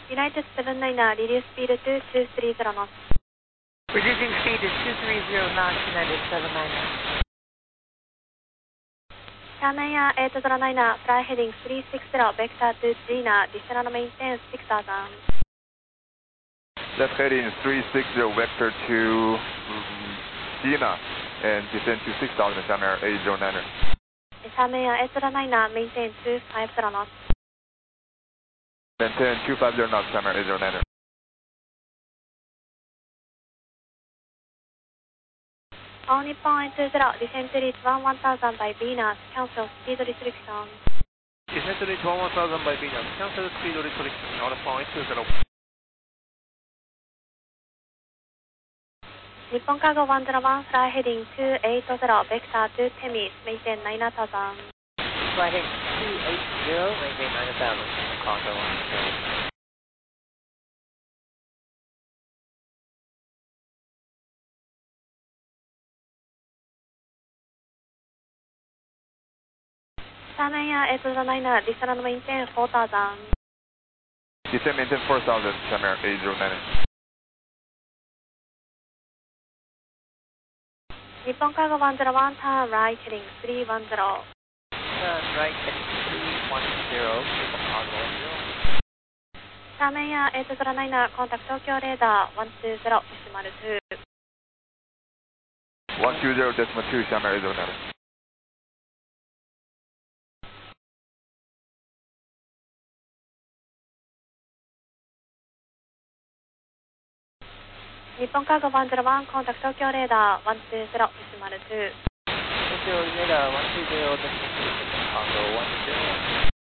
United 799, reduce speed to 230 knots. Reducing speed to 230 knots, United 799. Shannon Air 809, fly heading 360, vector to Gina, descend and maintain 6000. Left heading 360, vector to Gina, and descend to 6000, Shannon Air 809. Shannon Air 809, maintain 250 knots. Maintain 250 knots, Shannon Air 809. All Nippon 820, descend to reach 1000 by Venus, cancel speed restriction. Descend to reach 1000 by Venus, cancel speed restriction, all Nippon 820. Nippon Cargo 101, fly heading 280, vector to Temis, maintain 9000. Fly heading 280, maintain 9000, Cargo 101. Shannon Air 809, descend and maintain 4000. Descend maintain 4000, Shannon Air 809. Nippon Cargo 101, turn right heading 310. Turn right heading 310, Nippon Cargo 10. Shannon Air 809, contact Tokyo radar 120.2. 120.2, Shannon Air 809. Nippon Cargo 101, contact Tokyo radar 120.2. Tokyo radar 120, destination Nippon Cargo 10.